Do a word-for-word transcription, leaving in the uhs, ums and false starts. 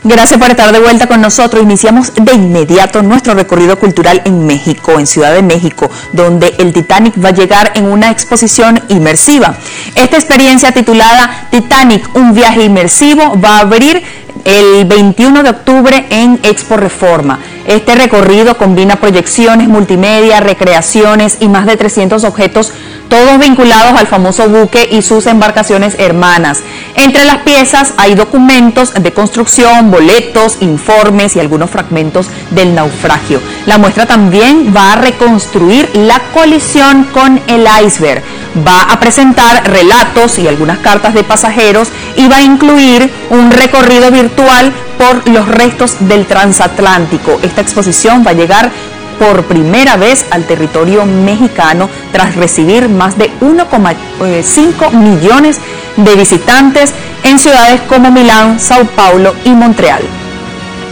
Gracias por estar de vuelta con nosotros. Iniciamos de inmediato nuestro recorrido cultural en México, en Ciudad de México, donde el Titanic va a llegar en una exposición inmersiva. Esta experiencia titulada Titanic, un viaje inmersivo, va a abrir el veintiuno de octubre en Expo Reforma. Este recorrido combina proyecciones, multimedia, recreaciones y más de trescientos objetos, todos vinculados al famoso buque y sus embarcaciones hermanas. Entre las piezas hay documentos de construcción, boletos, informes y algunos fragmentos del naufragio. La muestra también va a reconstruir la colisión con el iceberg. Va a presentar relatos y algunas cartas de pasajeros y va a incluir un recorrido virtual por los restos del transatlántico. Esta exposición va a llegar por primera vez al territorio mexicano tras recibir más de uno coma cinco millones de visitantes en ciudades como Milán, Sao Paulo y Montreal.